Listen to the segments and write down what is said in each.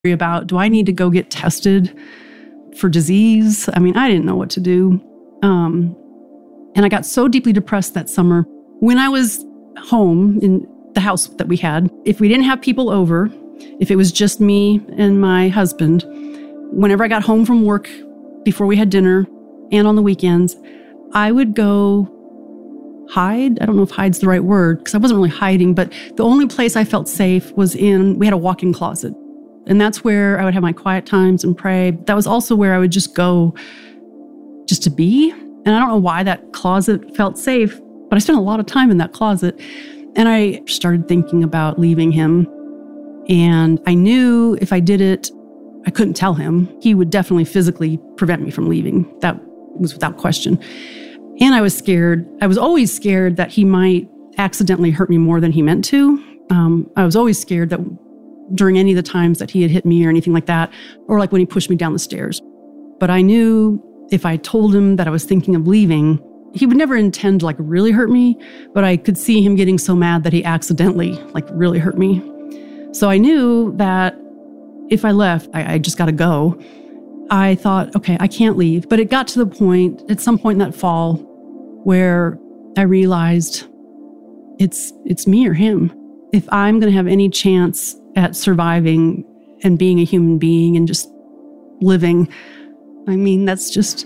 about, do I need to go get tested for disease? I mean, I didn't know what to do. And I got so deeply depressed that summer. When I was home in the house that we had, if we didn't have people over, if it was just me and my husband, whenever I got home from work before we had dinner and on the weekends, I would go hide. I don't know if hide's the right word because I wasn't really hiding, but the only place I felt safe was we had a walk-in closet. And that's where I would have my quiet times and pray. That was also where I would just go just to be. And I don't know why that closet felt safe, but I spent a lot of time in that closet. And I started thinking about leaving him. And I knew if I did it, I couldn't tell him. He would definitely physically prevent me from leaving. That was without question. And I was scared. I was always scared that he might accidentally hurt me more than he meant to. I was always scared that during any of the times that he had hit me or anything like that, or like when he pushed me down the stairs. But I knew if I told him that I was thinking of leaving, he would never intend to like really hurt me, but I could see him getting so mad that he accidentally like really hurt me. So I knew that if I left, I just got to go. I thought, okay, I can't leave. But it got to the point, at some point in that fall, where I realized it's me or him. If I'm going to have any chance at surviving and being a human being and just living, I mean, that's just,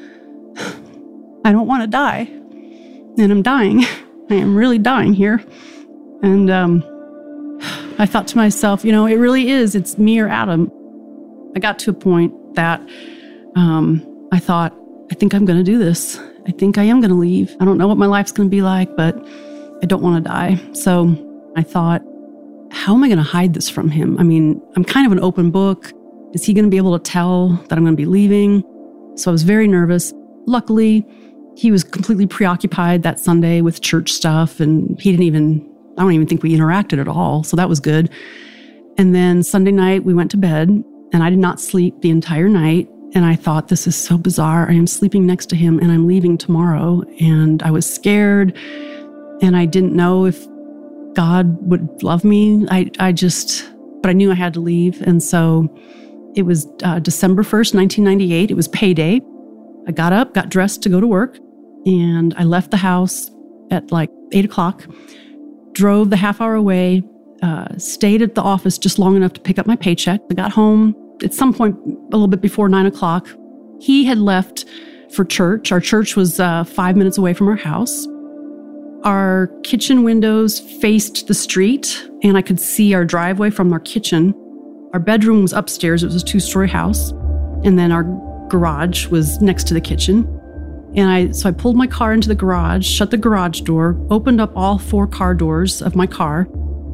I don't want to die. And I'm dying. I am really dying here. And I thought to myself, it really is. It's me or Adam. I got to a point that I thought, I think I'm going to do this. I think I am going to leave. I don't know what my life's going to be like, but I don't want to die. So I thought, how am I going to hide this from him? I mean, I'm kind of an open book. Is he going to be able to tell that I'm going to be leaving? So I was very nervous. Luckily, he was completely preoccupied that Sunday with church stuff, and I don't even think we interacted at all. So that was good. And then Sunday night, we went to bed, and I did not sleep the entire night. And I thought, this is so bizarre. I am sleeping next to him, and I'm leaving tomorrow. And I was scared, and I didn't know if God would love me. But I knew I had to leave. And so it was December 1st, 1998. It was payday. I got up, got dressed to go to work, and I left the house at like 8 o'clock, drove the half hour away, stayed at the office just long enough to pick up my paycheck. I got home at some point a little bit before 9 o'clock. He had left for church. Our church was 5 minutes away from our house. Our kitchen windows faced the street, and I could see our driveway from our kitchen. Our bedroom was upstairs. It was a 2-story house. And then our garage was next to the kitchen. And so I pulled my car into the garage, shut the garage door, opened up all 4 car doors of my car.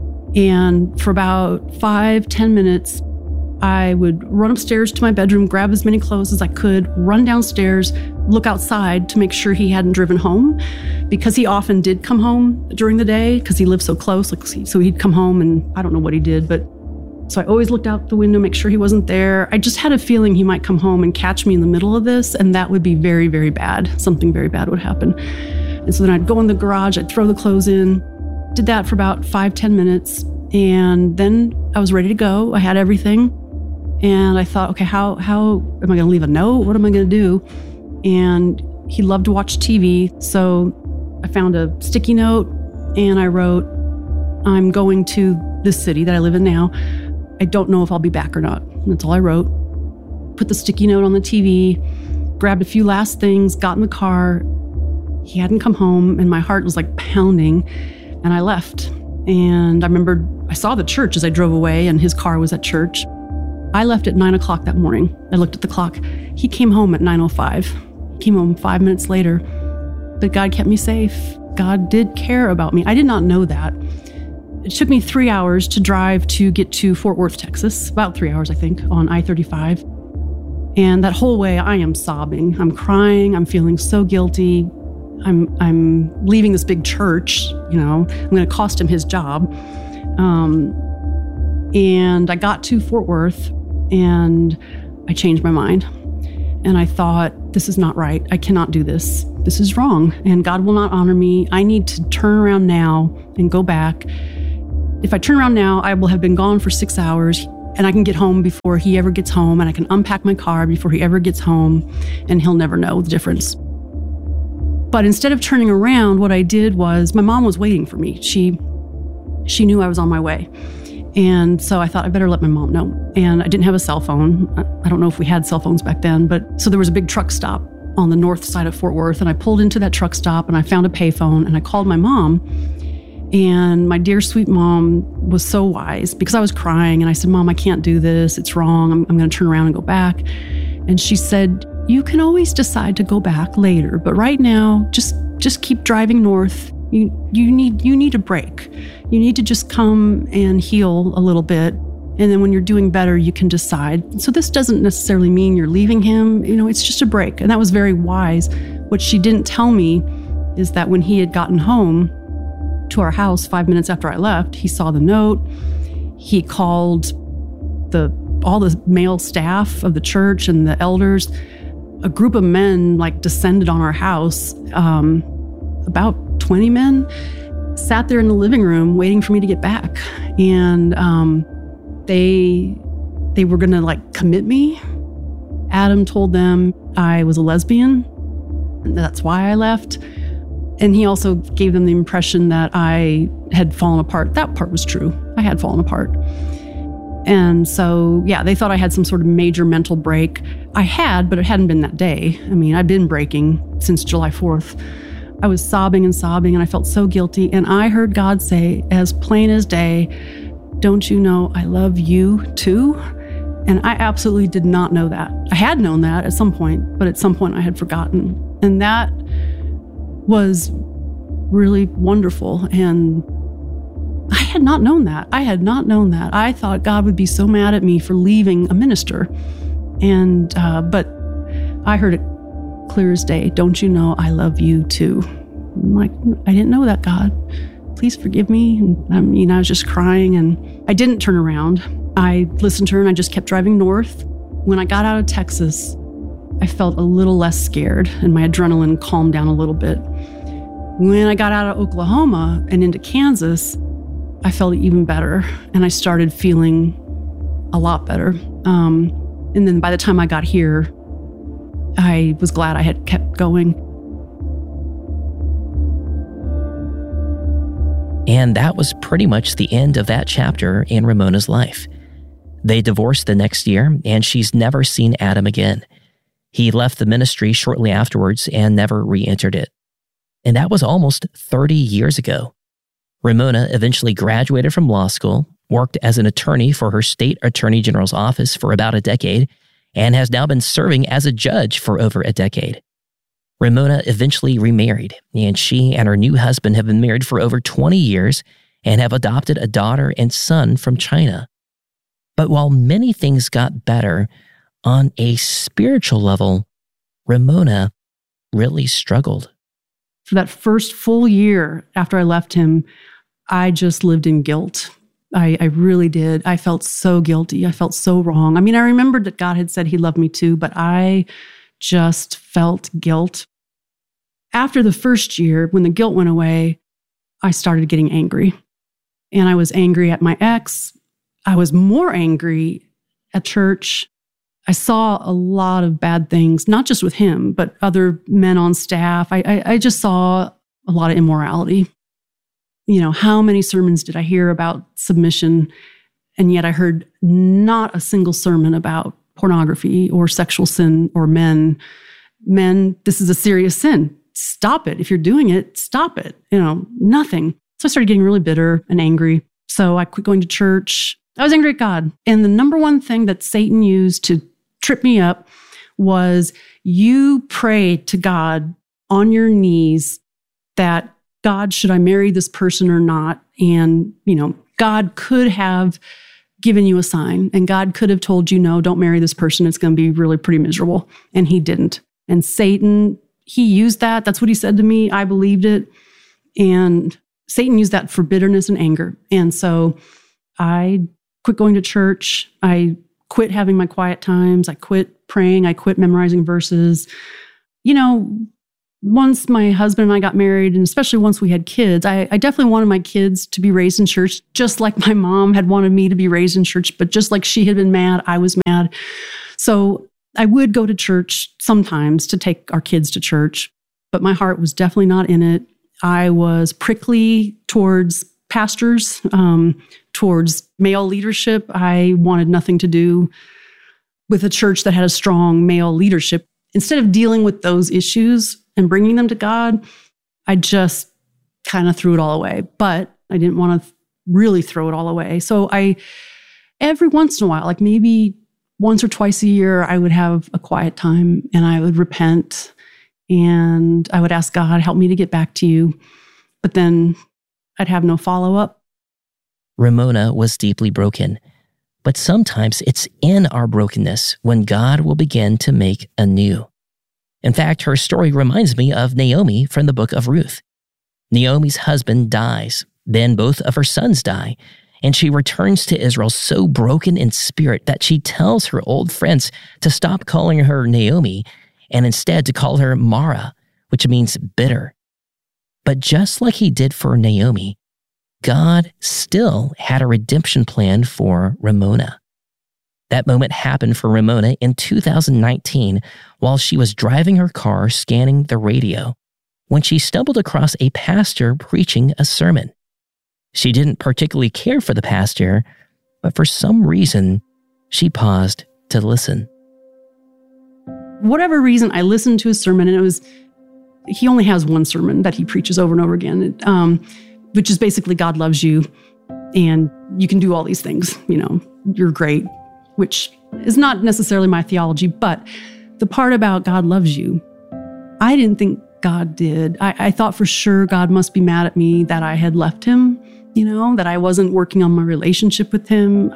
And for about 5-10 minutes, I would run upstairs to my bedroom, grab as many clothes as I could, run downstairs, look outside to make sure he hadn't driven home, because he often did come home during the day because he lived so close. So he'd come home, and I don't know what he did, but so I always looked out the window, make sure he wasn't there. I just had a feeling he might come home and catch me in the middle of this, and that would be very, very bad. Something very bad would happen. And so then I'd go in the garage, I'd throw the clothes in, did that for about 5-10 minutes, and then I was ready to go. I had everything. And I thought, okay, how am I going to leave a note? What am I going to do? And he loved to watch TV. So I found a sticky note and I wrote, I'm going to this city that I live in now. I don't know if I'll be back or not. And that's all I wrote. Put the sticky note on the TV, grabbed a few last things, got in the car. He hadn't come home, and my heart was like pounding, and I left. And I remembered I saw the church as I drove away, and his car was at church. I left at 9 o'clock that morning. I looked at the clock. He came home at 9:05. He came home 5 minutes later. But God kept me safe. God did care about me. I did not know that. It took me 3 hours to drive to get to Fort Worth, Texas. About 3 hours, I think, on I-35. And that whole way, I am sobbing. I'm crying. I'm feeling so guilty. I'm leaving this big church. I'm going to cost him his job. And I got to Fort Worth, and I changed my mind. And I thought, this is not right. I cannot do this. This is wrong. And God will not honor me. I need to turn around now and go back. If I turn around now, I will have been gone for 6 hours. and I can get home before he ever gets home, and I can unpack my car before he ever gets home, and he'll never know the difference. But instead of turning around, what I did was, my mom was waiting for me. She knew I was on my way. And so I thought I better let my mom know. And I didn't have a cell phone. I don't know if we had cell phones back then, but so there was a big truck stop on the north side of Fort Worth. And I pulled into that truck stop and I found a payphone and I called my mom. And my dear sweet mom was so wise because I was crying. And I said, Mom, I can't do this. It's wrong. I'm going to turn around and go back. And she said, you can always decide to go back later. But right now, just keep driving north. You need a break. You need to just come and heal a little bit. And then when you're doing better, you can decide. So this doesn't necessarily mean you're leaving him. It's just a break. And that was very wise. What she didn't tell me is that when he had gotten home to our house 5 minutes after I left, he saw the note. He called all the male staff of the church and the elders. A group of men descended on our house, about 20 men, sat there in the living room waiting for me to get back. And they were going to commit me. Adam told them I was a lesbian. And that's why I left. And he also gave them the impression that I had fallen apart. That part was true. I had fallen apart. And so, yeah, they thought I had some sort of major mental break. I had, but it hadn't been that day. I'd been breaking since July 4th. I was sobbing and sobbing, and I felt so guilty. And I heard God say, as plain as day, don't you know I love you too? And I absolutely did not know that. I had known that at some point, but at some point I had forgotten. And that was really wonderful. And I had not known that. I thought God would be so mad at me for leaving a minister. And, but I heard it clear as day. Don't you know I love you too? I'm like, I didn't know that, God. Please forgive me. And I was just crying and I didn't turn around. I listened to her and I just kept driving north. When I got out of Texas, I felt a little less scared and my adrenaline calmed down a little bit. When I got out of Oklahoma and into Kansas, I felt even better and I started feeling a lot better. And then by the time I got here, I was glad I had kept going. And that was pretty much the end of that chapter in Ramona's life. They divorced the next year, and she's never seen Adam again. He left the ministry shortly afterwards and never re-entered it. And that was almost 30 years ago. Ramona eventually graduated from law school, worked as an attorney for her state attorney general's office for about a decade, and has now been serving as a judge for over a decade. Ramona eventually remarried, and she and her new husband have been married for over 20 years and have adopted a daughter and son from China. But while many things got better, on a spiritual level, Ramona really struggled. For that first full year after I left him, I just lived in guilt. I really did. I felt so guilty. I felt so wrong. I remembered that God had said he loved me too, but I just felt guilt. After the first year, when the guilt went away, I started getting angry. And I was angry at my ex. I was more angry at church. I saw a lot of bad things, not just with him, but other men on staff. I just saw a lot of immorality. How many sermons did I hear about submission? And yet I heard not a single sermon about pornography or sexual sin or men. Men, this is a serious sin. Stop it. If you're doing it, stop it. Nothing. So I started getting really bitter and angry. So I quit going to church. I was angry at God. And the number one thing that Satan used to trip me up was you pray to God on your knees that God, should I marry this person or not? And, God could have given you a sign and God could have told you, no, don't marry this person. It's going to be really pretty miserable. And he didn't. And Satan, he used that. That's what he said to me. I believed it. And Satan used that for bitterness and anger. And so I quit going to church. I quit having my quiet times. I quit praying. I quit memorizing verses. once my husband and I got married, and especially once we had kids, I definitely wanted my kids to be raised in church, just like my mom had wanted me to be raised in church. But just like she had been mad, I was mad. So I would go to church sometimes to take our kids to church, but my heart was definitely not in it. I was prickly towards pastors, towards male leadership. I wanted nothing to do with a church that had a strong male leadership. Instead of dealing with those issues and bringing them to God, I just kind of threw it all away. But I didn't want to really throw it all away. So every once in a while, like maybe once or twice a year, I would have a quiet time and I would repent and I would ask God, help me to get back to you. But then I'd have no follow-up. Ramona was deeply broken, but sometimes it's in our brokenness when God will begin to make anew. In fact, her story reminds me of Naomi from the book of Ruth. Naomi's husband dies, then both of her sons die, and she returns to Israel so broken in spirit that she tells her old friends to stop calling her Naomi and instead to call her Mara, which means bitter. But just like he did for Naomi, God still had a redemption plan for Ramona. That moment happened for Ramona in 2019 while she was driving her car scanning the radio when she stumbled across a pastor preaching a sermon. She didn't particularly care for the pastor, but for some reason, she paused to listen. Whatever reason, I listened to his sermon, and he only has one sermon that he preaches over and over again, which is basically God loves you and you can do all these things. You're great, which is not necessarily my theology, but the part about God loves you, I didn't think God did. I thought for sure God must be mad at me that I had left him, that I wasn't working on my relationship with him.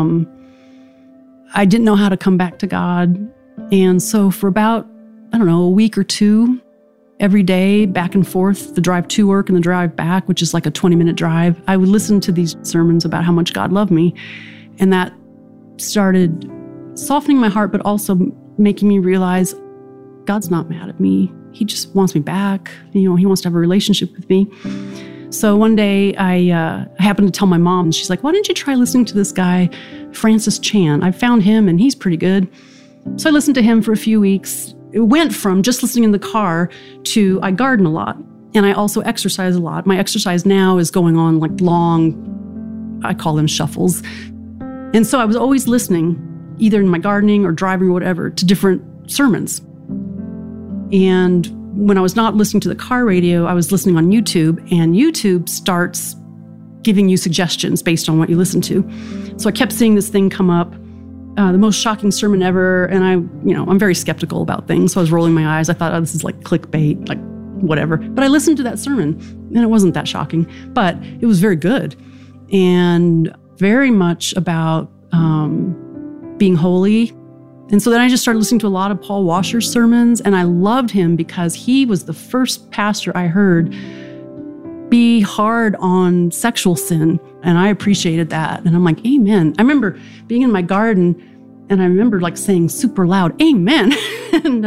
I didn't know how to come back to God. And so for about, a week or two, every day, back and forth, the drive to work and the drive back, which is like a 20-minute drive, I would listen to these sermons about how much God loved me. And that started softening my heart, but also making me realize God's not mad at me. He just wants me back. He wants to have a relationship with me. So one day I happened to tell my mom, and she's like, why don't you try listening to this guy, Francis Chan? I found him and he's pretty good. So I listened to him for a few weeks. It went from just listening in the car to I garden a lot and I also exercise a lot. My exercise now is going on like long, I call them shuffles. And so I was always listening, either in my gardening or driving or whatever, to different sermons. And when I was not listening to the car radio, I was listening on YouTube, and YouTube starts giving you suggestions based on what you listen to. So I kept seeing this thing come up, the most shocking sermon ever. And I'm very skeptical about things. So I was rolling my eyes. I thought, this is like clickbait, like whatever. But I listened to that sermon and it wasn't that shocking, but it was very good and very much about being holy. And so then I just started listening to a lot of Paul Washer's sermons, and I loved him because he was the first pastor I heard be hard on sexual sin, and I appreciated that. And I'm like, amen. I remember being in my garden, and I remember like saying super loud, amen. And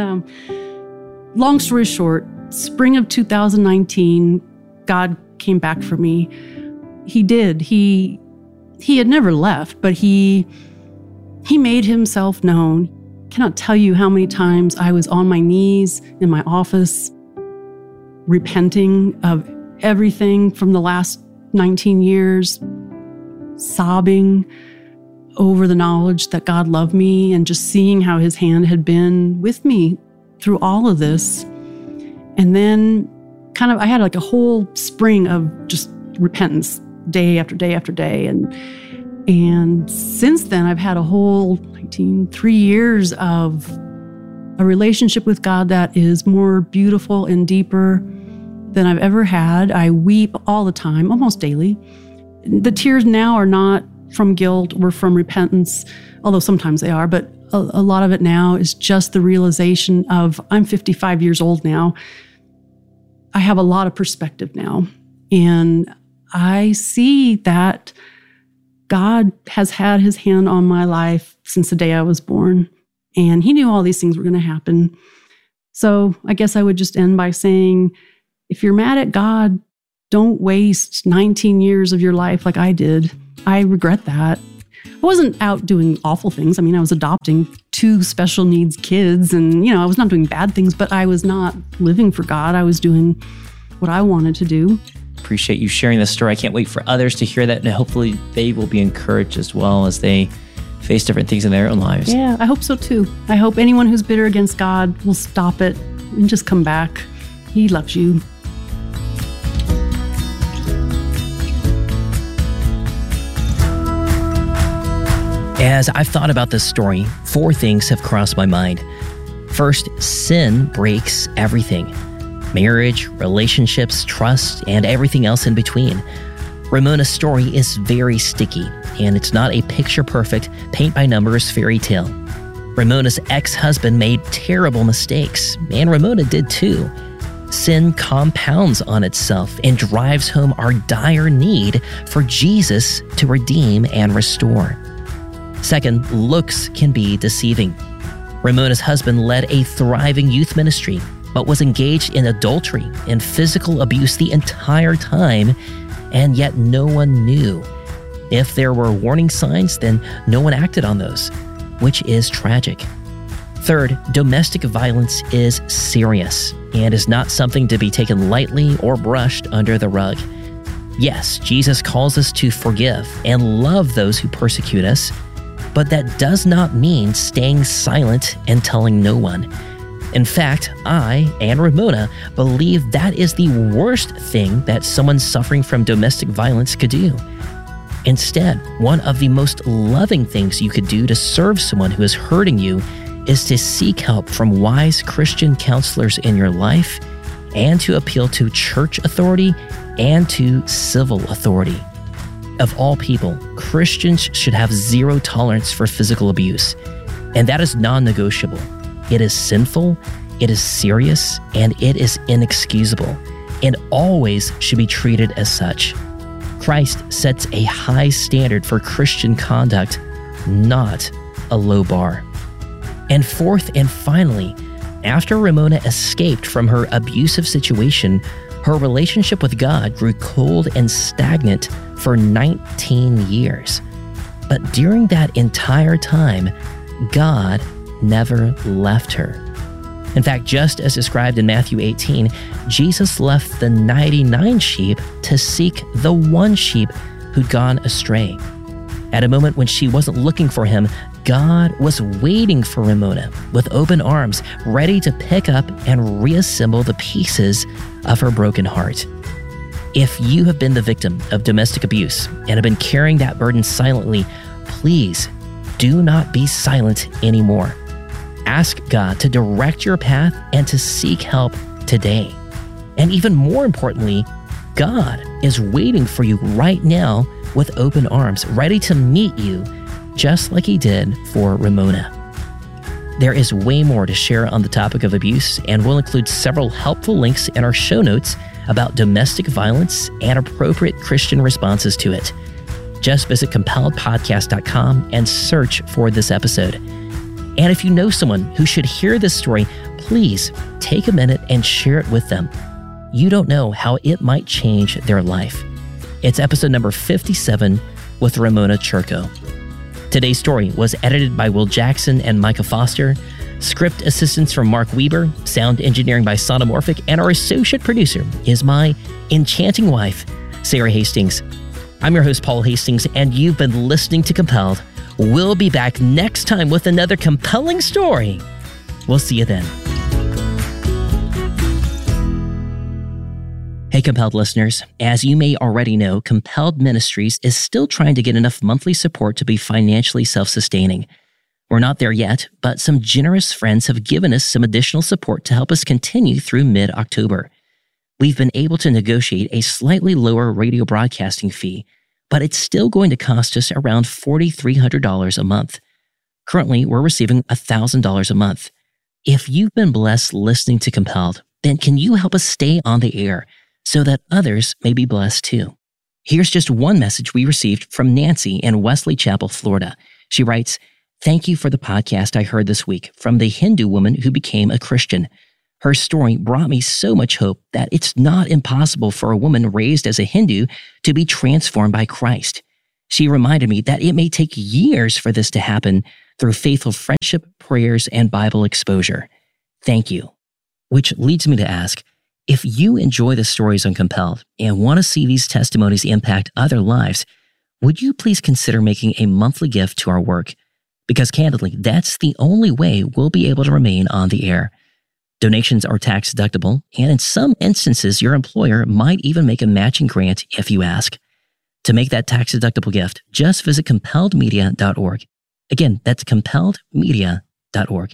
long story short, spring of 2019, God came back for me. He did. He had never left, but he made himself known. Cannot tell you how many times I was on my knees in my office, repenting of everything from the last 19 years, sobbing over the knowledge that God loved me and just seeing how his hand had been with me through all of this. And then I had like a whole spring of just repentance, day after day after day. And since then, I've had a whole 3 years of a relationship with God that is more beautiful and deeper than I've ever had. I weep all the time, almost daily. The tears now are not from guilt or from repentance, although sometimes they are, but a lot of it now is just the realization of I'm 55 years old now. I have a lot of perspective now, and I see that God has had his hand on my life since the day I was born, and he knew all these things were going to happen. So I guess I would just end by saying, if you're mad at God, don't waste 19 years of your life like I did. I regret that. I wasn't out doing awful things. I mean, I was adopting 2 special needs kids and, I was not doing bad things, but I was not living for God. I was doing what I wanted to do. Appreciate you sharing this story. I can't wait for others to hear that, and hopefully they will be encouraged as well as they face different things in their own lives. Yeah, I hope so too. I hope anyone who's bitter against God will stop it and just come back. He loves you. As I've thought about this story, 4 things have crossed my mind. First, sin breaks everything. Marriage, relationships, trust, and everything else in between. Ramona's story is very sticky, and it's not a picture-perfect, paint-by-numbers fairy tale. Ramona's ex-husband made terrible mistakes, and Ramona did too. Sin compounds on itself and drives home our dire need for Jesus to redeem and restore. Second, looks can be deceiving. Ramona's husband led a thriving youth ministry, but was engaged in adultery and physical abuse the entire time, and yet no one knew. If there were warning signs, then no one acted on those, which is tragic. Third, domestic violence is serious and is not something to be taken lightly or brushed under the rug. Yes, Jesus calls us to forgive and love those who persecute us, but that does not mean staying silent and telling no one. In fact, I and Ramona believe that is the worst thing that someone suffering from domestic violence could do. Instead, one of the most loving things you could do to serve someone who is hurting you is to seek help from wise Christian counselors in your life and to appeal to church authority and to civil authority. Of all people, Christians should have 0 tolerance for physical abuse, and that is non-negotiable. It is sinful, it is serious, and it is inexcusable, and always should be treated as such. Christ sets a high standard for Christian conduct, not a low bar. And fourth and finally, after Ramona escaped from her abusive situation, her relationship with God grew cold and stagnant for 19 years. But during that entire time, God never left her. In fact, just as described in Matthew 18, Jesus left the 99 sheep to seek the one sheep who'd gone astray. At a moment when she wasn't looking for him, God was waiting for Ramona with open arms, ready to pick up and reassemble the pieces of her broken heart. If you have been the victim of domestic abuse and have been carrying that burden silently, please do not be silent anymore. Ask God to direct your path and to seek help today. And even more importantly, God is waiting for you right now with open arms, ready to meet you, just like he did for Ramona. There is way more to share on the topic of abuse, and we'll include several helpful links in our show notes about domestic violence and appropriate Christian responses to it. Just visit compelledpodcast.com and search for this episode. And if you know someone who should hear this story, please take a minute and share it with them. You don't know how it might change their life. It's episode number 57 with Ramona Churko. Today's story was edited by Will Jackson and Micah Foster, script assistance from Mark Weber, sound engineering by Sonomorphic, and our associate producer is my enchanting wife, Sarah Hastings. I'm your host, Paul Hastings, and you've been listening to Compelled. We'll be back next time with another compelling story. We'll see you then. Hey, Compelled listeners. As you may already know, Compelled Ministries is still trying to get enough monthly support to be financially self-sustaining. We're not there yet, but some generous friends have given us some additional support to help us continue through mid-October. We've been able to negotiate a slightly lower radio broadcasting fee, but it's still going to cost us around $4,300 a month. Currently, we're receiving $1,000 a month. If you've been blessed listening to Compelled, then can you help us stay on the air so that others may be blessed too? Here's just one message we received from Nancy in Wesley Chapel, Florida. She writes, "Thank you for the podcast I heard this week from the Hindu woman who became a Christian. Her story brought me so much hope that it's not impossible for a woman raised as a Hindu to be transformed by Christ. She reminded me that it may take years for this to happen through faithful friendship, prayers, and Bible exposure. Thank you. Which leads me to ask, if you enjoy the stories on Compelled and want to see these testimonies impact other lives, would you please consider making a monthly gift to our work? Because candidly, that's the only way we'll be able to remain on the air. Donations are tax deductible, and in some instances, your employer might even make a matching grant if you ask. To make that tax deductible gift, just visit compelledmedia.org. Again, that's compelledmedia.org.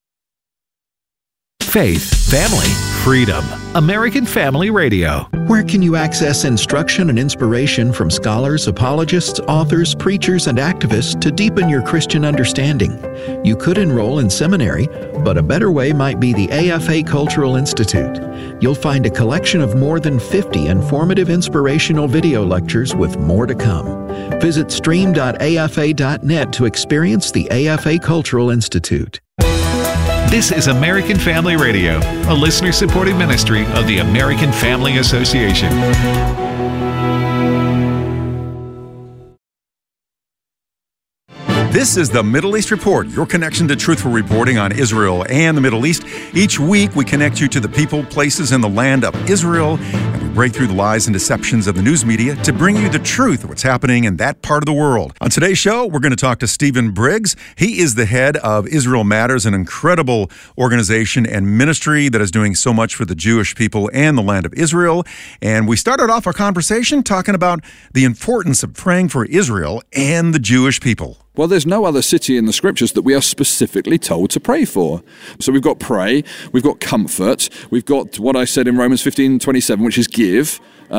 Faith, family, freedom. American Family Radio. Where can you access instruction and inspiration from scholars, apologists, authors, preachers, and activists to deepen your Christian understanding? You could enroll in seminary, but a better way might be the AFA Cultural Institute. You'll find a collection of more than 50 informative inspirational video lectures with more to come. Visit stream.afa.net to experience the AFA Cultural Institute. This is American Family Radio, a listener-supported ministry of the American Family Association. This is the Middle East Report, your connection to truthful reporting on Israel and the Middle East. Each week, we connect you to the people, places, and the land of Israel, and we break through the lies and deceptions of the news media to bring you the truth of what's happening in that part of the world. On today's show, we're going to talk to Stephen Briggs. He is the head of Israel Matters, an incredible organization and ministry that is doing so much for the Jewish people and the land of Israel. And we started off our conversation talking about the importance of praying for Israel and the Jewish people. Well, there's no other city in the scriptures that we are specifically told to pray for. So we've got pray, we've got comfort, we've got what I said in Romans 15:27, which is give,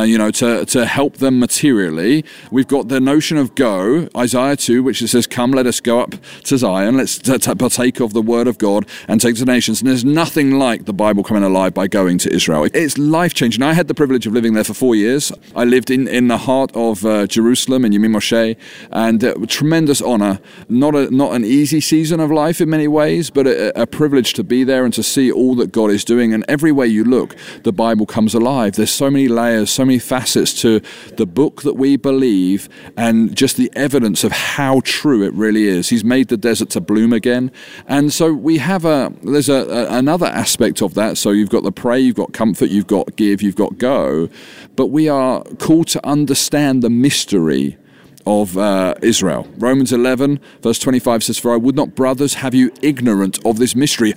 to help them materially. We've got the notion of go, Isaiah 2, which says, come, let us go up to Zion, let's partake of the word of God and take to the nations. And there's nothing like the Bible coming alive by going to Israel. It's life-changing. I had the privilege of living there for 4 years. I lived in the heart of Jerusalem, in Yemim Moshe, and tremendous honor. Not an easy season of life in many ways, but a privilege to be there and to see all that God is doing. And every way you look, the Bible comes alive. There's so many layers, so many facets to the book that we believe, and just the evidence of how true it really is. He's made the desert to bloom again. And so we have there's another aspect of that. So you've got the pray, you've got comfort, you've got give, you've got go. But we are called to understand the mystery of Israel. Romans 11, verse 25 says, for I would not, brothers, have you ignorant of this mystery.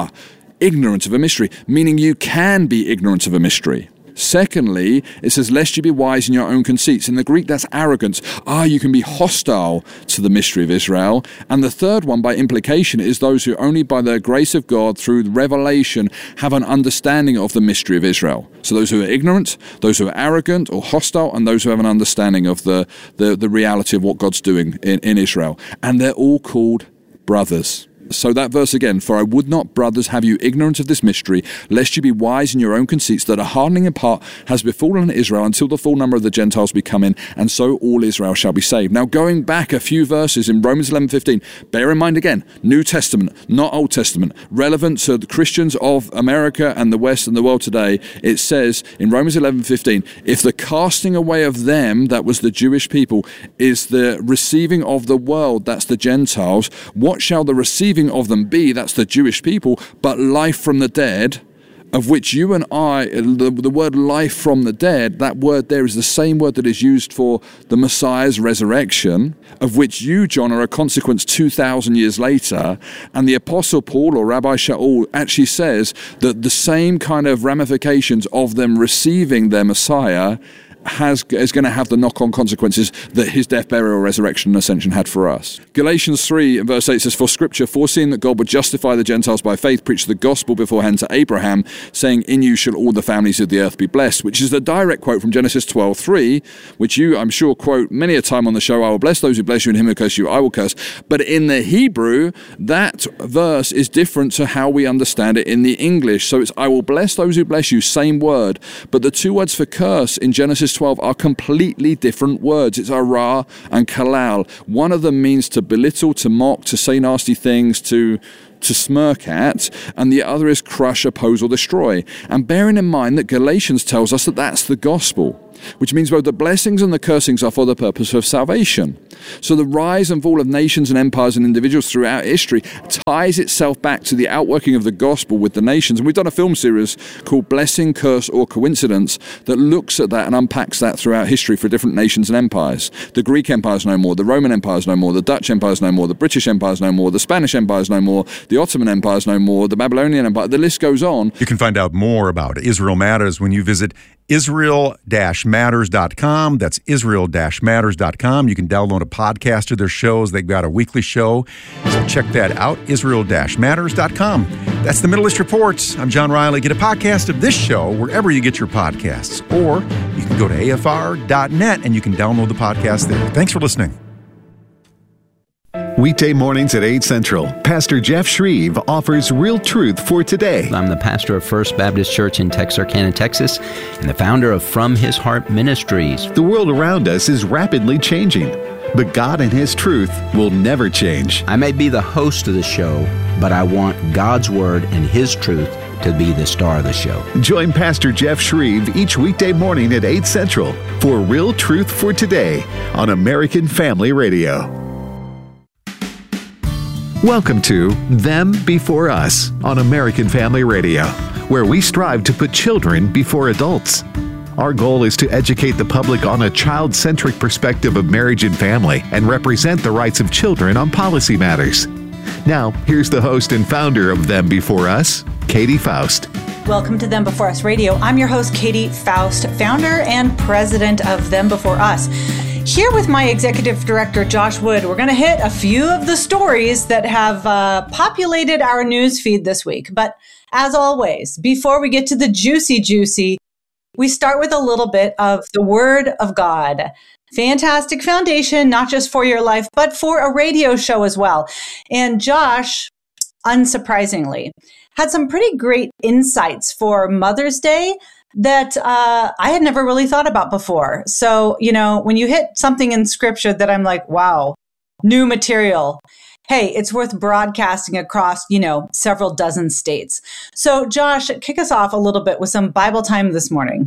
Ignorant of a mystery, meaning you can be ignorant of a mystery. Secondly, it says, lest you be wise in your own conceits. In the Greek, that's arrogance. You can be hostile to the mystery of Israel. And the third one, by implication, is those who only by the grace of God, through revelation, have an understanding of the mystery of Israel. So those who are ignorant, those who are arrogant or hostile, and those who have an understanding of the reality of what God's doing in Israel. And they're all called brothers. So that verse again, for I would not, brothers, have you ignorant of this mystery, lest you be wise in your own conceits, that a hardening in part has befallen Israel until the full number of the Gentiles be come in, and so all Israel shall be saved. Now going back a few verses in Romans 11:15, bear in mind again, New Testament, not Old Testament, relevant to the Christians of America and the West and the world today. It says in Romans 11:15, if the casting away of them, that was the Jewish people, is the receiving of the world, that's the Gentiles, what shall the receiving of them be, that's the Jewish people, but life from the dead, of which you and I, the word life from the dead, that word there is the same word that is used for the Messiah's resurrection, of which you, John, are a consequence 2,000 years later. And the Apostle Paul, or Rabbi Shaul, actually says that the same kind of ramifications of them receiving their Messiah is going to have the knock-on consequences that his death, burial, resurrection, and ascension had for us. Galatians 3 and verse 8 says, for Scripture, foreseeing that God would justify the Gentiles by faith, preached the gospel beforehand to Abraham, saying, in you shall all the families of the earth be blessed, which is a direct quote from Genesis 12:3, which you, I'm sure, quote many a time on the show, I will bless those who bless you, and him who curse you, I will curse. But in the Hebrew, that verse is different to how we understand it in the English. So it's, I will bless those who bless you, same word. But the two words for curse in Genesis 12 are completely different words. It's ara and kalal. One of them means to belittle, to mock, to say nasty things, to to smirk at, and the other is crush, oppose, or destroy. And bearing in mind that Galatians tells us that that's the gospel, which means both the blessings and the cursings are for the purpose of salvation. So the rise and fall of nations and empires and individuals throughout history ties itself back to the outworking of the gospel with the nations. And we've done a film series called Blessing, Curse, or Coincidence that looks at that and unpacks that throughout history for different nations and empires. The Greek Empire is no more, the Roman Empire is no more, the Dutch Empire is no more, the British Empire is no more, the Spanish Empire is no more, the Ottoman Empire is no more, the Babylonian Empire, the list goes on. You can find out more about Israel Matters when you visit Israel-Matters.com. That's Israel-Matters.com. You can download a podcast of their shows. They've got a weekly show. So check that out, Israel-Matters.com. That's the Middle East Report. I'm John Riley. Get a podcast of this show wherever you get your podcasts. Or you can go to afr.net and you can download the podcast there. Thanks for listening. Weekday mornings at 8 Central, Pastor Jeff Shreve offers real truth for today. I'm the pastor of First Baptist Church in Texarkana, Texas, and the founder of From His Heart Ministries. The world around us is rapidly changing, but God and His truth will never change. I may be the host of the show, but I want God's Word and His truth to be the star of the show. Join Pastor Jeff Shreve each weekday morning at 8 Central for Real Truth for Today on American Family Radio. Welcome to Them Before Us on American Family Radio, where we strive to put children before adults. Our goal is to educate the public on a child-centric perspective of marriage and family and represent the rights of children on policy matters. Now, here's the host and founder of Them Before Us, Katie Faust. Welcome to Them Before Us Radio. I'm your host, Katie Faust, founder and president of Them Before Us. Here with my executive director, Josh Wood, we're going to hit a few of the stories that have populated our news feed this week. But as always, before we get to the juicy, we start with a little bit of the Word of God. Fantastic foundation, not just for your life, but for a radio show as well. And Josh, unsurprisingly, had some pretty great insights for Mother's Day that I had never really thought about before. So, when you hit something in scripture that I'm like, wow, new material, hey, it's worth broadcasting across, several dozen states. So, Josh, kick us off a little bit with some Bible time this morning.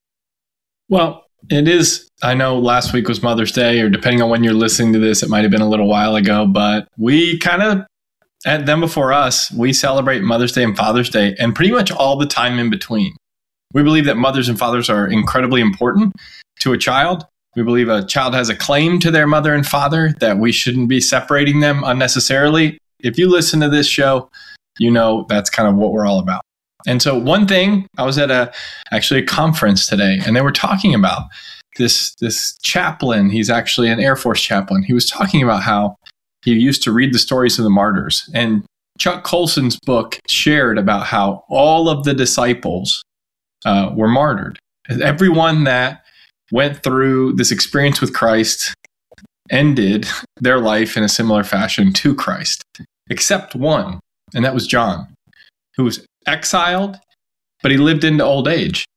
Well, it is, I know last week was Mother's Day, or depending on when you're listening to this, it might have been a little while ago, but we kind of, at Them Before Us, we celebrate Mother's Day and Father's Day and pretty much all the time in between. We believe that mothers and fathers are incredibly important to a child. We believe a child has a claim to their mother and father, that we shouldn't be separating them unnecessarily. If you listen to this show, you know that's kind of what we're all about. And so one thing, I was at a conference today, and they were talking about this chaplain. He's actually an Air Force chaplain. He was talking about how he used to read the stories of the martyrs. And Chuck Colson's book shared about how all of the disciples were martyred. Everyone that went through this experience with Christ ended their life in a similar fashion to Christ, except one, and that was John, who was exiled, but he lived into old age.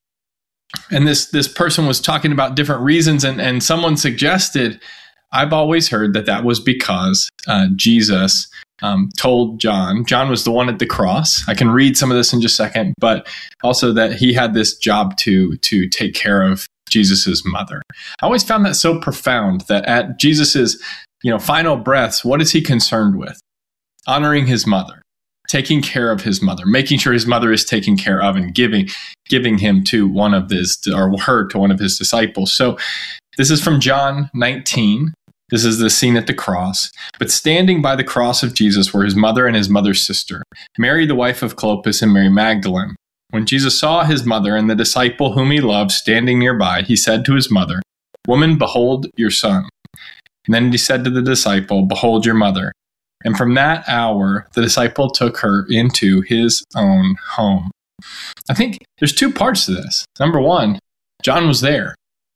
And this person was talking about different reasons, and someone suggested, I've always heard that was because Jesus told John was the one at the cross. I can read some of this in just a second, but also that he had this job to take care of Jesus's mother. I always found that so profound, that at Jesus's final breaths, what is he concerned with? Honoring his mother, taking care of his mother, making sure his mother is taken care of, and giving him to one of his, or her to one of his disciples. So this is from John 19. This is the scene at the cross. But standing by the cross of Jesus were his mother and his mother's sister, Mary, the wife of Clopas, and Mary Magdalene. When Jesus saw his mother and the disciple whom he loved standing nearby, he said to his mother, "Woman, behold your son." And then he said to the disciple, "Behold your mother." And from that hour, the disciple took her into his own home. I think there's two parts to this. Number one, John was there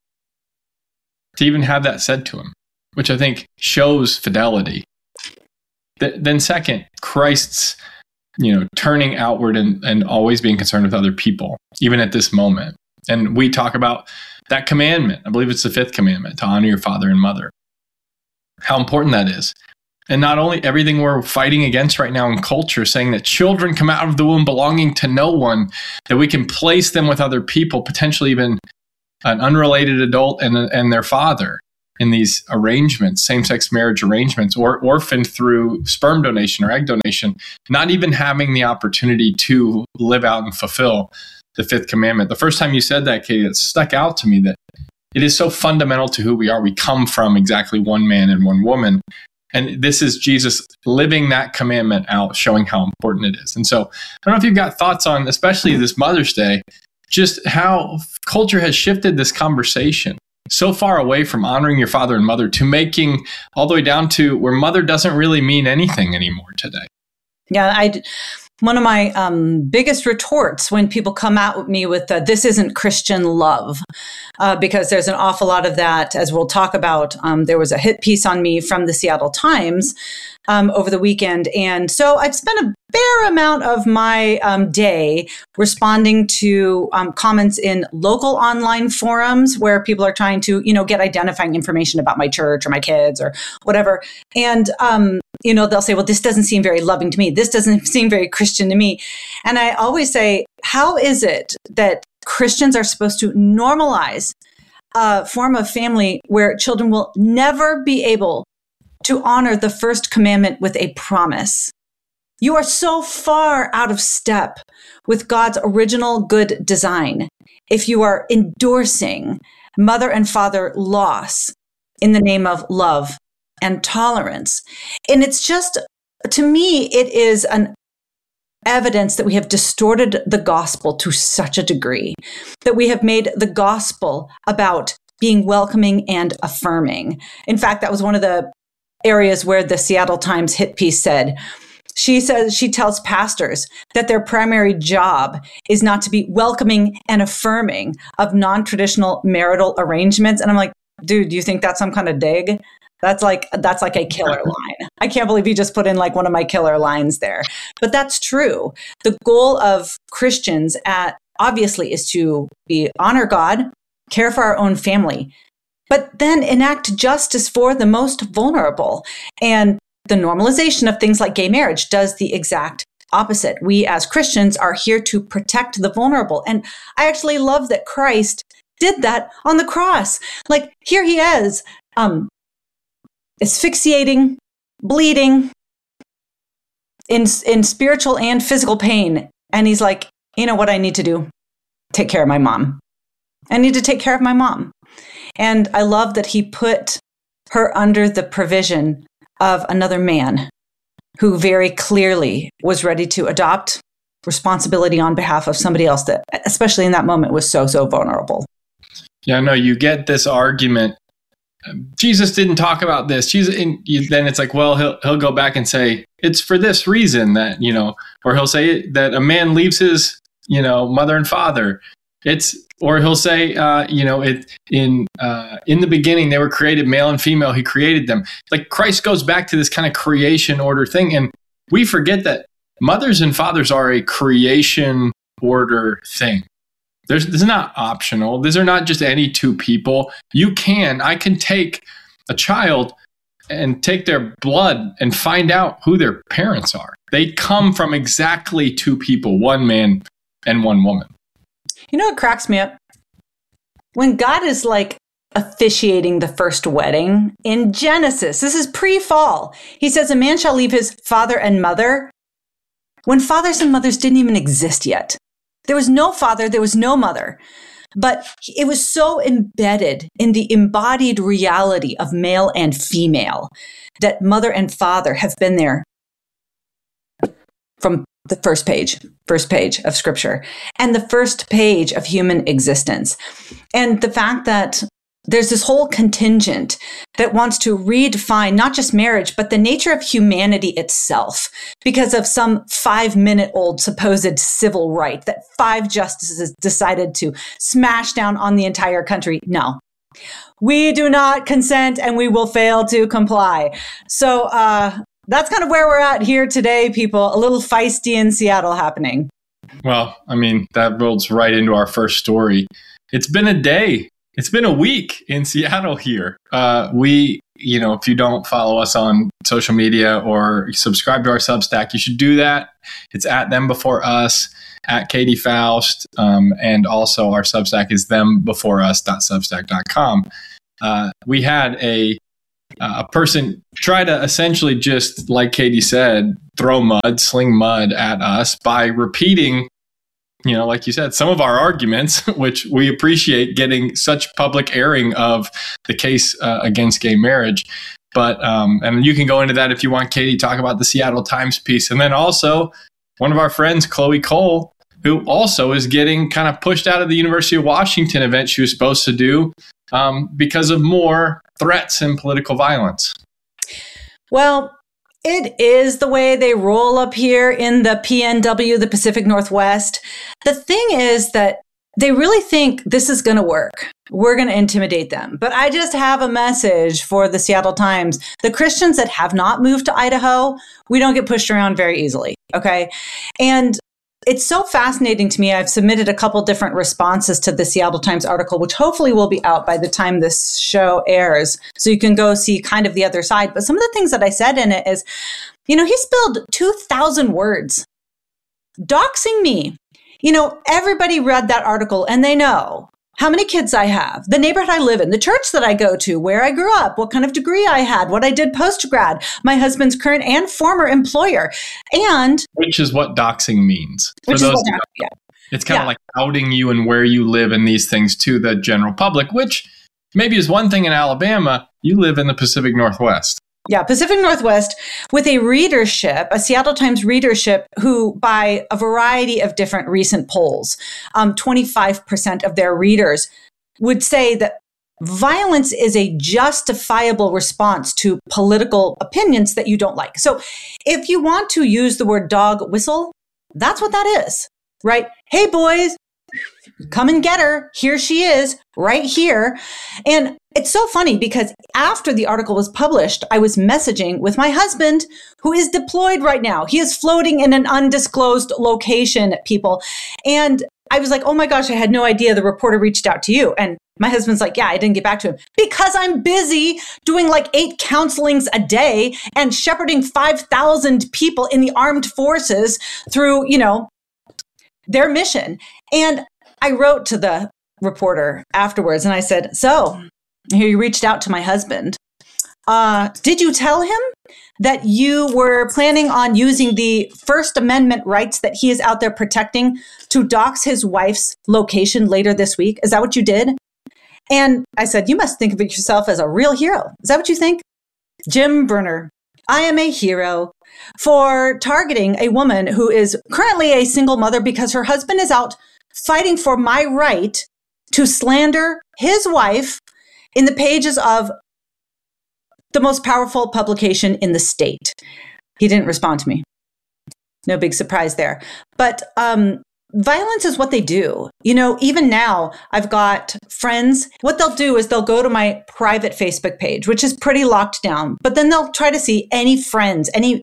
to even have that said to him, which I think shows fidelity. Then second, Christ's, turning outward and always being concerned with other people, even at this moment. And we talk about that commandment. I believe it's the 5th commandment, to honor your father and mother. How important that is. And not only everything we're fighting against right now in culture, saying that children come out of the womb belonging to no one, that we can place them with other people, potentially even an unrelated adult and their father in these arrangements, same-sex marriage arrangements, or orphaned through sperm donation or egg donation, not even having the opportunity to live out and fulfill the fifth commandment. The first time you said that, Katie, it stuck out to me that it is so fundamental to who we are. We come from exactly one man and one woman. And this is Jesus living that commandment out, showing how important it is. And so I don't know if you've got thoughts on, especially this Mother's Day, just how culture has shifted this conversation so far away from honoring your father and mother to making all the way down to where mother doesn't really mean anything anymore today. Yeah, one of my biggest retorts when people come out with me with this isn't Christian love, because there's an awful lot of that, as we'll talk about. There was a hit piece on me from the Seattle Times over the weekend. And so I've spent a fair amount of my day responding to comments in local online forums where people are trying to, get identifying information about my church or my kids or whatever. And, they'll say, well, this doesn't seem very loving to me. This doesn't seem very Christian to me. And I always say, how is it that Christians are supposed to normalize a form of family where children will never be able to honor the first commandment with a promise? You are so far out of step with God's original good design if you are endorsing mother and father loss in the name of love and tolerance. And it's just, to me, it is an evidence that we have distorted the gospel to such a degree that we have made the gospel about being welcoming and affirming. In fact, that was one of the areas where the Seattle Times hit piece said, she tells pastors that their primary job is not to be welcoming and affirming of non-traditional marital arrangements. And I'm like, dude, do you think that's some kind of dig? That's like a killer line. I can't believe you just put in like one of my killer lines there. But that's true. The goal of Christians obviously is to honor God, care for our own family, but then enact justice for the most vulnerable. And the normalization of things like gay marriage does the exact opposite. We as Christians are here to protect the vulnerable. And I actually love that Christ did that on the cross. Like, here he is, asphyxiating, bleeding, in spiritual and physical pain. And he's like, you know what I need to do? Take care of my mom. I need to take care of my mom. And I love that he put her under the provision of another man who very clearly was ready to adopt responsibility on behalf of somebody else that, especially in that moment, was so, so vulnerable. Yeah, no, you get this argument. Jesus didn't talk about this. Then it's like, well, he'll go back and say, it's for this reason that, or he'll say that a man leaves his, mother and father. Or he'll say, in the beginning, they were created male and female. He created them. Like, Christ goes back to this kind of creation order thing. And we forget that mothers and fathers are a creation order thing. This is not optional. These are not just any two people. I can take a child and take their blood and find out who their parents are. They come from exactly two people, one man and one woman. You know what cracks me up? When God is like officiating the first wedding in Genesis, this is pre-fall. He says, a man shall leave his father and mother, when fathers and mothers didn't even exist yet. There was no father, there was no mother. But it was so embedded in the embodied reality of male and female that mother and father have been there from the first page of scripture and the first page of human existence. And the fact that there's this whole contingent that wants to redefine not just marriage, but the nature of humanity itself because of some 5-minute-old supposed civil right that 5 justices decided to smash down on the entire country. No, we do not consent and we will fail to comply. So that's kind of where we're at here today, people. A little feisty in Seattle happening. Well, I mean, that rolls right into our first story. It's been a day. It's been a week in Seattle here. We if you don't follow us on social media or subscribe to our Substack, you should do that. It's at Them Before Us, at Katie Faust, and also our Substack is thembeforeus.substack.com. We had a person try to essentially just, like Katie said, sling mud at us by repeating, like you said, some of our arguments, which we appreciate getting such public airing of the case against gay marriage. But, and you can go into that if you want, Katie, talk about the Seattle Times piece. And then also one of our friends, Chloe Cole, who also is getting kind of pushed out of the University of Washington event she was supposed to do because of more threats and political violence. Well, it is the way they roll up here in the PNW, the Pacific Northwest. The thing is that they really think this is going to work. We're going to intimidate them. But I just have a message for the Seattle Times. The Christians that have not moved to Idaho, we don't get pushed around very easily. Okay. And it's so fascinating to me. I've submitted a couple different responses to the Seattle Times article, which hopefully will be out by the time this show airs. So you can go see kind of the other side. But some of the things that I said in it is, he spilled 2,000 words doxing me. Everybody read that article and they know how many kids I have, the neighborhood I live in, the church that I go to, where I grew up, what kind of degree I had, what I did post-grad, my husband's current and former employer. And which is what doxing means. For those it's kind of like outing you and where you live and these things to the general public, which maybe is one thing in Alabama. You live in the Pacific Northwest. Yeah, Pacific Northwest with a readership, a Seattle Times readership who, by a variety of different recent polls, 25% of their readers would say that violence is a justifiable response to political opinions that you don't like. So if you want to use the word dog whistle, that's what that is, right? Hey, boys, come and get her. Here she is right here. And it's so funny because after the article was published, I was messaging with my husband, who is deployed right now. He is floating in an undisclosed location, people. And I was like, oh my gosh, I had no idea the reporter reached out to you. And my husband's like, yeah, I didn't get back to him because I'm busy doing like 8 counselings a day and shepherding 5,000 people in the armed forces through, their mission. And I wrote to the reporter afterwards and I said, so here you reached out to my husband. Did you tell him that you were planning on using the First Amendment rights that he is out there protecting to dox his wife's location later this week? Is that what you did? And I said, you must think of yourself as a real hero. Is that what you think? Jim Brunner, I am a hero for targeting a woman who is currently a single mother because her husband is out fighting for my right to slander his wife in the pages of the most powerful publication in the state. He didn't respond to me. No big surprise there. But violence is what they do. Even now, I've got friends. What they'll do is they'll go to my private Facebook page, which is pretty locked down. But then they'll try to see any friends, any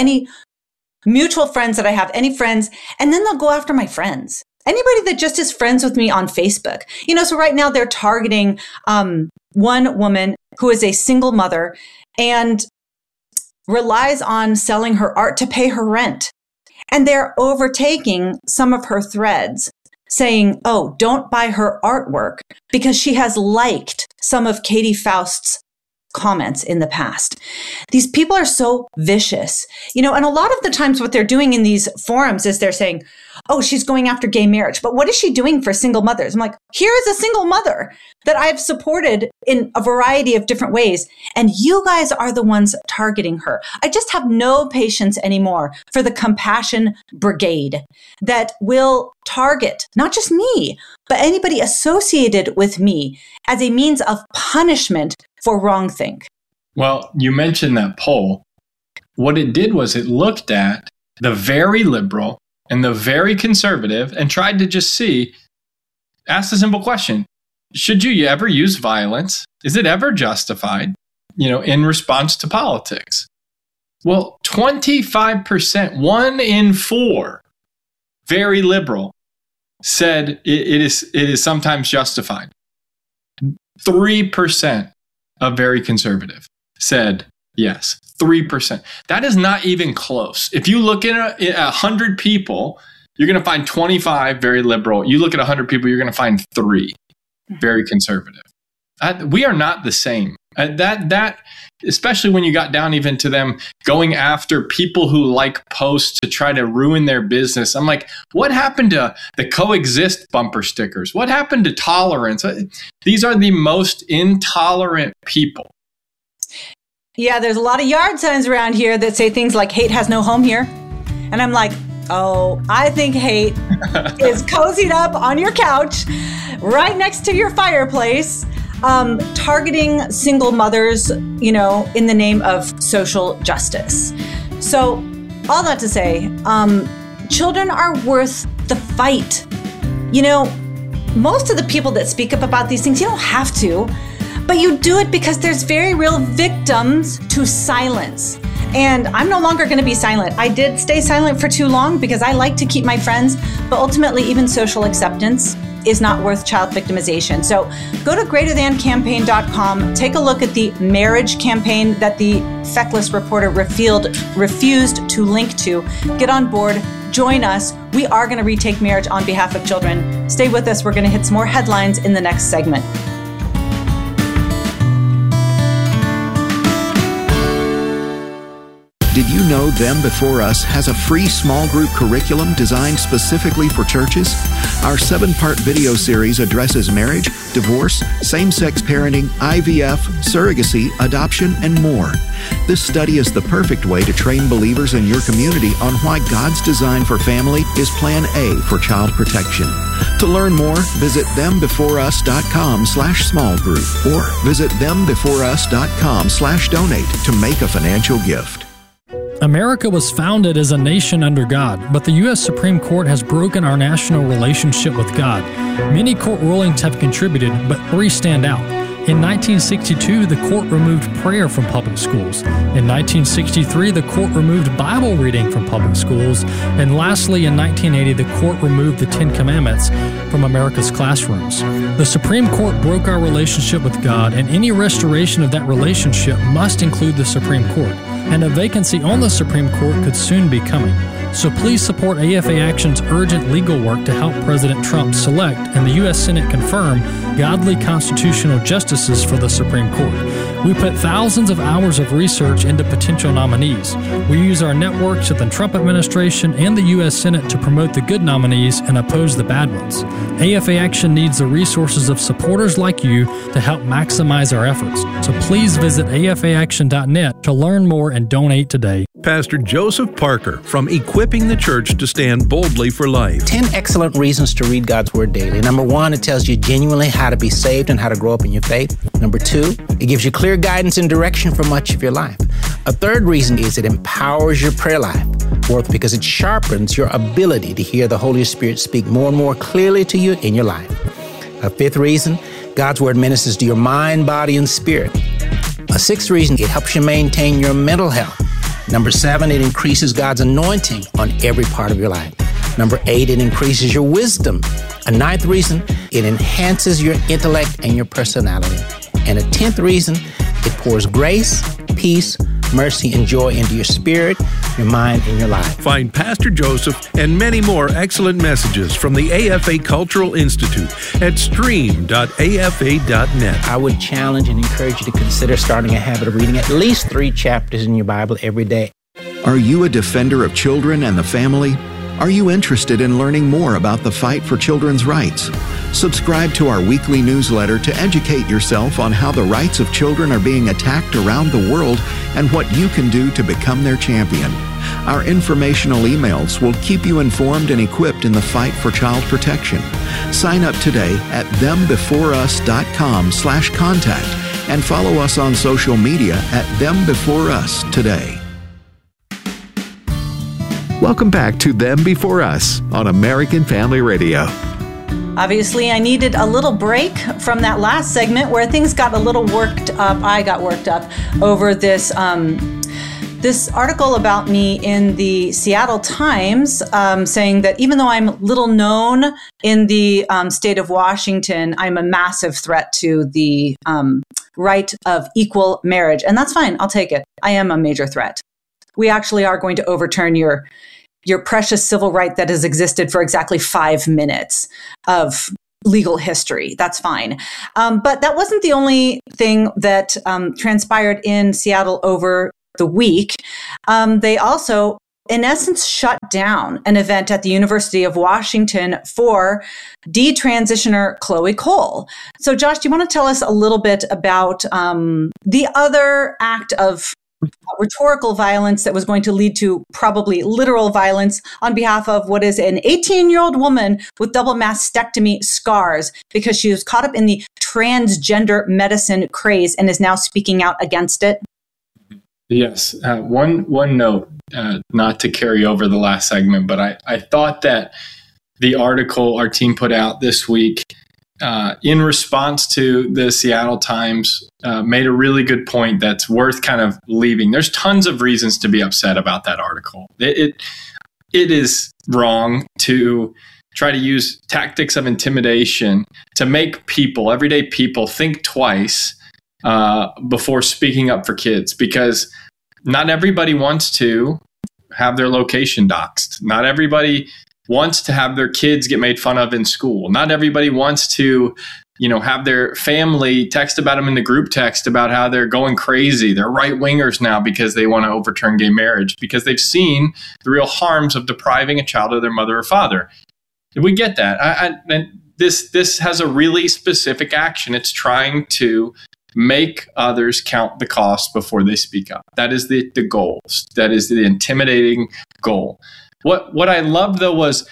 mutual friends that I have, any friends, and then they'll go after my friends. Anybody that just is friends with me on Facebook. So right now they're targeting one woman who is a single mother and relies on selling her art to pay her rent. And they're overtaking some of her threads saying, oh, don't buy her artwork because she has liked some of Katie Faust's comments in the past. These people are so vicious, and a lot of the times what they're doing in these forums is they're saying, oh, she's going after gay marriage. But what is she doing for single mothers? I'm like, here is a single mother that I've supported in a variety of different ways. And you guys are the ones targeting her. I just have no patience anymore for the compassion brigade that will target not just me, but anybody associated with me as a means of punishment for wrongthink. Well, you mentioned that poll. What it did was it looked at the very liberal and the very conservative and tried to just ask the simple question, should you ever use violence? Is it ever justified, in response to politics? Well, 25%, 1 in 4, very liberal, said it is sometimes justified. 3% of very conservative. said yes. 3%. That is not even close. If you look at 100 people, you're going to find 25 very liberal. You look at 100 people, you're going to find 3 very conservative. We are not the same. That especially when you got down even to them going after people who like posts to try to ruin their business. I'm like, what happened to the coexist bumper stickers? What happened to tolerance? These are the most intolerant people. Yeah, there's a lot of yard signs around here that say things like hate has no home here. And I'm like, oh, I think hate is cozied up on your couch right next to your fireplace, targeting single mothers, in the name of social justice. So all that to say, children are worth the fight. Most of the people that speak up about these things, you don't have to, but you do it because there's very real victims to silence. And I'm no longer going to be silent. I did stay silent for too long because I like to keep my friends, but ultimately even social acceptance is not worth child victimization. So go to greaterthancampaign.com, take a look at the marriage campaign that the feckless reporter refused to link to. Get on board, join us. We are going to retake marriage on behalf of children. Stay with us. We're going to hit some more headlines in the next segment. Did you know Them Before Us has a free small group curriculum designed specifically for churches? Our 7-part video series addresses marriage, divorce, same-sex parenting, IVF, surrogacy, adoption, and more. This study is the perfect way to train believers in your community on why God's design for family is Plan A for child protection. To learn more, visit thembeforeus.com/small group or visit thembeforeus.com/donate to make a financial gift. America was founded as a nation under God, but the U.S. Supreme Court has broken our national relationship with God. Many court rulings have contributed, but 3 stand out. In 1962, the court removed prayer from public schools. In 1963, the court removed Bible reading from public schools. And lastly, in 1980, the court removed the 10 Commandments from America's classrooms. The Supreme Court broke our relationship with God, and any restoration of that relationship must include the Supreme Court. And a vacancy on the Supreme Court could soon be coming. So please support AFA Action's urgent legal work to help President Trump select and the U.S. Senate confirm godly constitutional justices for the Supreme Court. We put thousands of hours of research into potential nominees. We use our networks at the Trump administration and the U.S. Senate to promote the good nominees and oppose the bad ones. AFA Action needs the resources of supporters like you to help maximize our efforts. So please visit afaaction.net to learn more and donate today. Pastor Joseph Parker from Equipping the Church to Stand Boldly for Life. 10 excellent reasons to read God's Word daily. Number 1, it tells you genuinely how to be saved and how to grow up in your faith. Number 2, it gives you clear guidance and direction for much of your life. A third reason is it empowers your prayer life. Fourth, because it sharpens your ability to hear the Holy Spirit speak more and more clearly to you in your life. A fifth reason, God's Word ministers to your mind, body, and spirit. A sixth reason, it helps you maintain your mental health. Number 7, it increases God's anointing on every part of your life. Number 8, it increases your wisdom. A 9th reason, it enhances your intellect and your personality. And a 10th reason, it pours grace, peace, mercy, and joy into your spirit, your mind, and your life. Find Pastor Joseph and many more excellent messages from the AFA Cultural Institute at stream.afa.net. I would challenge and encourage you to consider starting a habit of reading at least 3 chapters in your Bible every day. Are you a defender of children and the family? Are you interested in learning more about the fight for children's rights? Subscribe to our weekly newsletter to educate yourself on how the rights of children are being attacked around the world and what you can do to become their champion. Our informational emails will keep you informed and equipped in the fight for child protection. Sign up today at thembeforeus.com/contact and follow us on social media at thembeforeus today. Welcome back to Them Before Us on American Family Radio. Obviously, I needed a little break from that last segment where things got a little worked up. I got worked up over this this article about me in the Seattle Times saying that even though I'm little known in the state of Washington, I'm a massive threat to the right of equal marriage. And that's fine. I'll take it. I am a major threat. We actually are going to overturn your precious civil right that has existed for exactly 5 minutes of legal history. That's fine. But that wasn't the only thing that transpired in Seattle over the week. They also, in essence, shut down an event at the University of Washington for detransitioner Chloe Cole. So, Josh, do you want to tell us a little bit about the other act of rhetorical violence that was going to lead to probably literal violence on behalf of what is an 18-year-old woman with double mastectomy scars because she was caught up in the transgender medicine craze and is now speaking out against it? Yes. One note, not to carry over the last segment, but I thought that the article our team put out this week in response to the Seattle Times made a really good point that's worth kind of leaving. There's tons of reasons to be upset about that article. It is wrong to try to use tactics of intimidation to make people, everyday people, think twice before speaking up for kids, because not everybody wants to have their location doxxed. Not everybody wants to have their kids get made fun of in school. Not everybody wants to, have their family text about them in the group text about how they're going crazy. They're right-wingers now because they want to overturn gay marriage, because they've seen the real harms of depriving a child of their mother or father. We get that. This has a really specific action. It's trying to make others count the cost before they speak up. That is the goal. That is the intimidating goal. What I loved, though, was,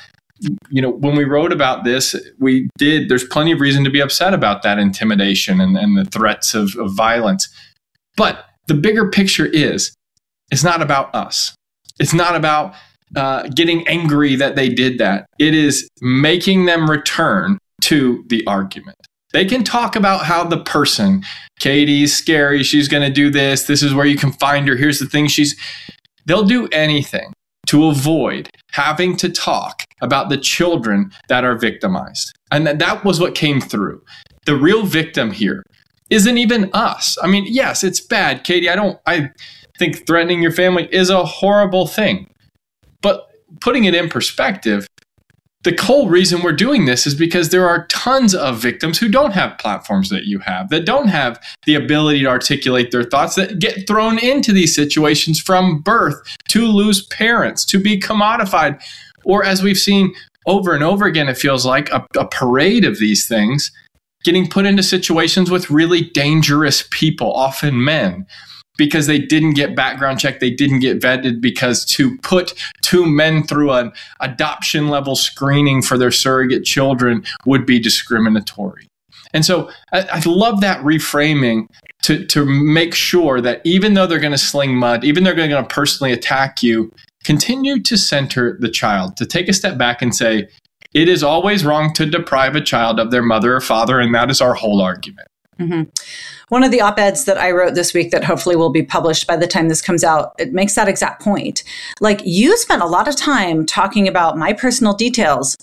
when we wrote about this, there's plenty of reason to be upset about that intimidation and the threats of violence. But the bigger picture is, it's not about us. It's not about getting angry that they did that. It is making them return to the argument. They can talk about how the person, Katie's scary, she's going to do this, this is where you can find her, here's the thing, they'll do anything to avoid having to talk about the children that are victimized. And that was what came through. The real victim here isn't even us. I mean, yes, it's bad, Katie. I think threatening your family is a horrible thing. But putting it in perspective, the whole reason we're doing this is because there are tons of victims who don't have platforms that you have, that don't have the ability to articulate their thoughts, that get thrown into these situations from birth, to lose parents, to be commodified, or as we've seen over and over again, it feels like a parade of these things, getting put into situations with really dangerous people, often men, because they didn't get background checked, they didn't get vetted, because to put two men through an adoption level screening for their surrogate children would be discriminatory. And so I love that reframing to make sure that even though they're going to sling mud, even though they're going to personally attack you, continue to center the child, to take a step back and say, it is always wrong to deprive a child of their mother or father, and that is our whole argument. Mm-hmm. One of the op-eds that I wrote this week that hopefully will be published by the time this comes out, it makes that exact point. Like, you spent a lot of time talking about my personal details,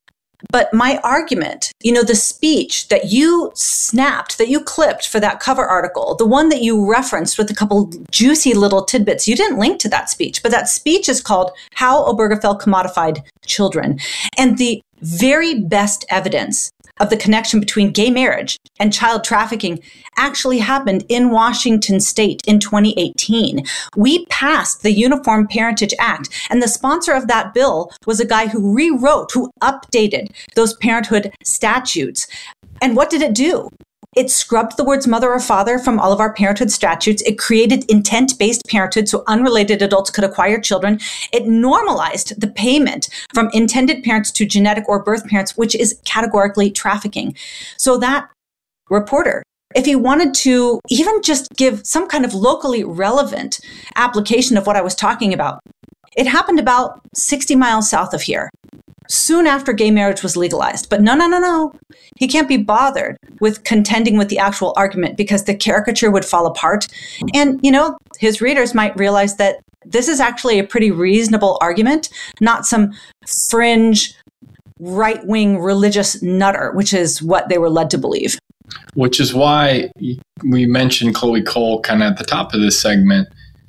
but my argument, the speech that you snapped, that you clipped for that cover article, the one that you referenced with a couple juicy little tidbits, you didn't link to that speech, but that speech is called How Obergefell Commodified Children. And the very best evidence of the connection between gay marriage and child trafficking actually happened in Washington state in 2018. We passed the Uniform Parentage Act, and the sponsor of that bill was a guy who who updated those parenthood statutes. And what did it do? It scrubbed the words mother or father from all of our parenthood statutes. It created intent-based parenthood so unrelated adults could acquire children. It normalized the payment from intended parents to genetic or birth parents, which is categorically trafficking. So that reporter, if he wanted to even just give some kind of locally relevant application of what I was talking about, it happened about 60 miles south of here, soon after gay marriage was legalized. But no. He can't be bothered with contending with the actual argument because the caricature would fall apart. And, his readers might realize that this is actually a pretty reasonable argument, not some fringe right-wing religious nutter, which is what they were led to believe. Which is why we mentioned Chloe Cole kind of at the top of this segment.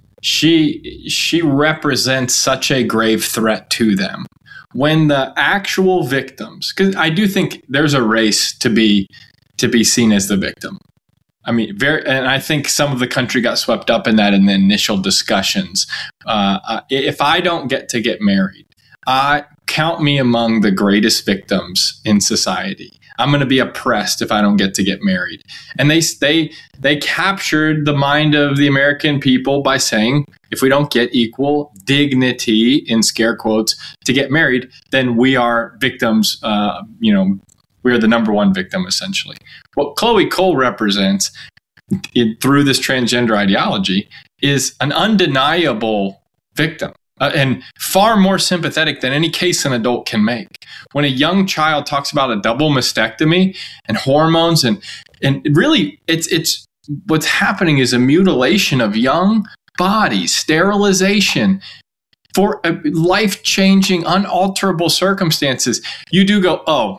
She represents such a grave threat to them. When the actual victims, because I do think there's a race to be seen as the victim. I mean, and I think some of the country got swept up in that in the initial discussions. If I don't get to get married, count me among the greatest victims in society. I'm going to be oppressed if I don't get to get married. And they captured the mind of the American people by saying, if we don't get equal dignity, in scare quotes, to get married, then we are victims. We are the number one victim, essentially. What Chloe Cole represents through this transgender ideology is an undeniable victim. And far more sympathetic than any case an adult can make. When a young child talks about a double mastectomy and hormones and really it's what's happening is a mutilation of young bodies, sterilization for life-changing, unalterable circumstances. You do go, oh,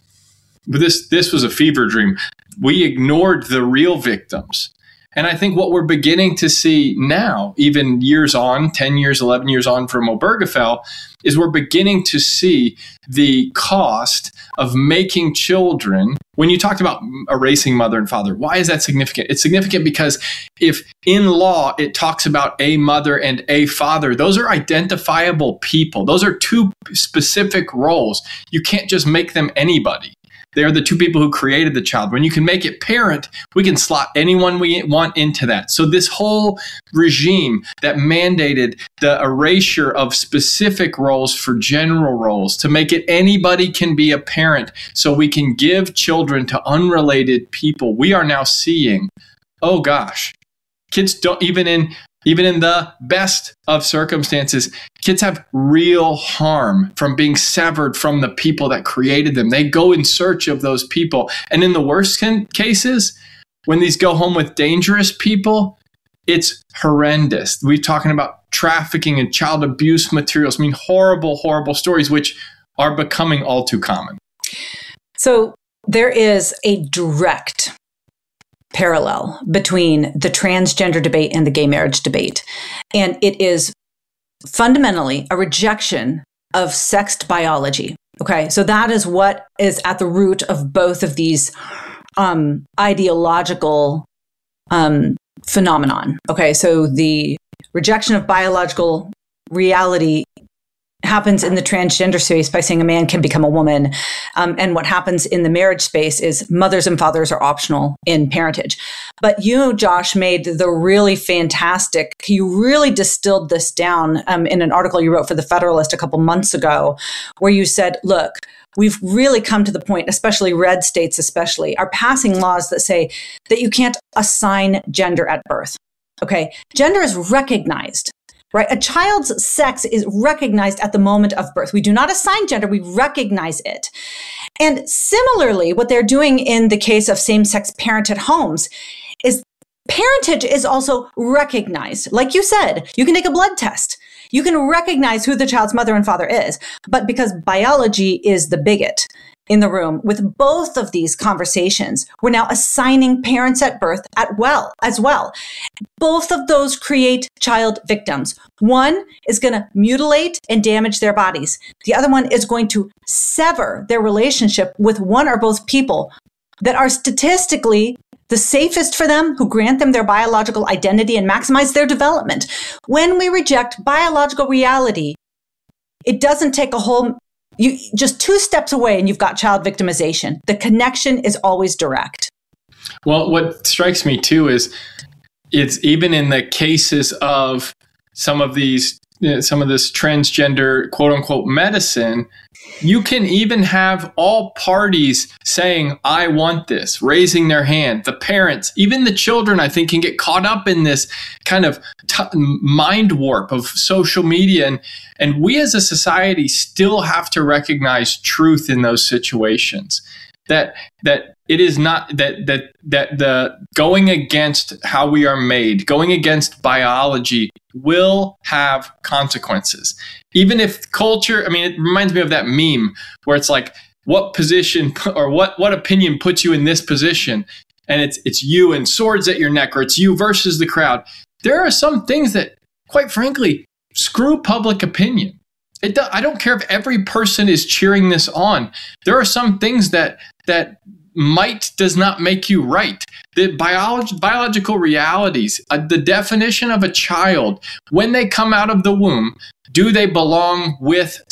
this was a fever dream. We ignored the real victims. And I think what we're beginning to see now, even years on, 10 years, 11 years on from Obergefell, is we're beginning to see the cost of making children. When you talked about erasing mother and father, why is that significant? It's significant because if in law it talks about a mother and a father, those are identifiable people. Those are two specific roles. You can't just make them anybody. They're the two people who created the child. When you can make it parent, we can slot anyone we want into that. So this whole regime that mandated the erasure of specific roles for general roles to make it anybody can be a parent so we can give children to unrelated people, we are now seeing, oh gosh, kids don't, even in the best of circumstances, kids have real harm from being severed from the people that created them. They go in search of those people. And in the worst cases, when these go home with dangerous people, it's horrendous. We're talking about trafficking and child abuse materials. I mean, horrible, horrible stories, which are becoming all too common. So there is a direct parallel between the transgender debate and the gay marriage debate. And it is fundamentally a rejection of sexed biology. Okay, so that is what is at the root of both of these ideological phenomenon. Okay, so the rejection of biological reality happens in the transgender space by saying a man can become a woman. And what happens in the marriage space is mothers and fathers are optional in parentage. But you, Josh, made the really fantastic, you really distilled this down in an article you wrote for The Federalist a couple months ago, where you said, look, we've really come to the point, especially red states especially, are passing laws that say that you can't assign gender at birth. Okay, gender is recognized. Right? A child's sex is recognized at the moment of birth. We do not assign gender, we recognize it. And similarly, what they're doing in the case of same-sex parented homes is parentage is also recognized. Like you said, you can take a blood test. You can recognize who the child's mother and father is. But because biology is the bigot in the room with both of these conversations, we're now assigning parents at birth as well. Both of those create child victims. One is going to mutilate and damage their bodies. The other one is going to sever their relationship with one or both people that are statistically the safest for them, who grant them their biological identity and maximize their development. When we reject biological reality, it doesn't take a whole You just two steps away and you've got child victimization. The connection is always direct. Well, what strikes me too is it's even in the cases of some of this transgender quote unquote medicine, you can even have all parties saying, I want this, raising their hand. The parents, even the children, I think, can get caught up in this kind of mind warp of social media. And we as a society still have to recognize truth in those situations. that it is not that the going against how we are made, going against biology will have consequences. Even if culture, I mean, it reminds me of that meme where it's like, what position or what opinion puts you in this position? And it's you and swords at your neck, or it's you versus the crowd. There are some things that, quite frankly, screw public opinion. I don't care if every person is cheering this on. There are some things that might does not make you right. The biological realities, the definition of a child, when they come out of the womb, do they belong with